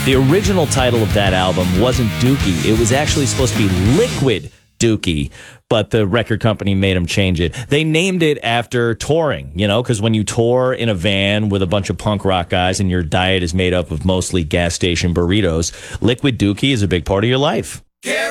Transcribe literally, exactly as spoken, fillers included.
The original title of that album wasn't Dookie. It was actually supposed to be Liquid Dookie, but the record company made them change it. They named it after touring, you know, because when you tour in a van with a bunch of punk rock guys and your diet is made up of mostly gas station burritos, Liquid Dookie is a big part of your life. Gary!